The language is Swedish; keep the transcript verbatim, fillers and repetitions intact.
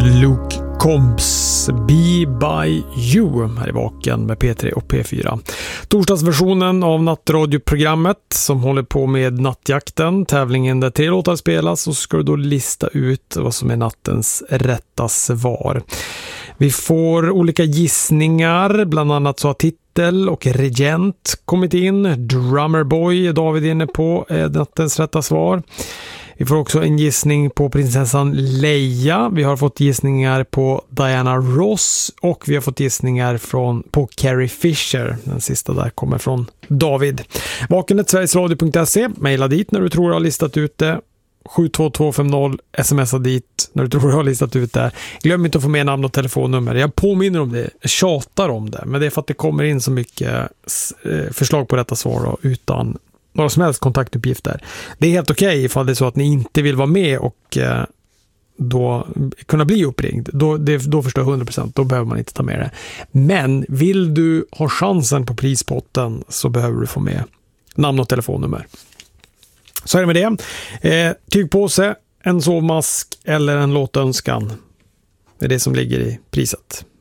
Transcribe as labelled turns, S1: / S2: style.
S1: Luke Combs Be By You här i Vaken med P tre och P fyra. Torsdagsversionen av nattradioprogrammet som håller på med nattjakten, tävlingen där tre låtar spelas, och så ska du då lista ut vad som är nattens rätta svar. Vi får olika gissningar, bland annat så har titel och regent kommit in. Drummerboy är David inne på är nattens rätta svar. Vi får också en gissning på prinsessan Leia. Vi har fått gissningar på Diana Ross och vi har fått gissningar från, på Carrie Fisher. Den sista där kommer från David. Vakenet sverigesradio punkt se. Maila dit när du tror du har listat ut det. sju två två fem noll. Smsa dit när du tror du har listat ut det. Glöm inte att få med namn och telefonnummer. Jag påminner om det. Jag tjatar om det. Men det är för att det kommer in så mycket förslag på detta svar då, utan några som helst kontaktuppgifter. Det är helt okej okay ifall det är så att ni inte vill vara med och eh, då kunna bli uppringd. Då, det, då förstår jag hundra procent. Då behöver man inte ta med det. Men vill du ha chansen på prispotten så behöver du få med namn och telefonnummer. Så är det med det. Eh, tygpåse, en sovmask eller en låtönskan. Det är det som ligger i priset.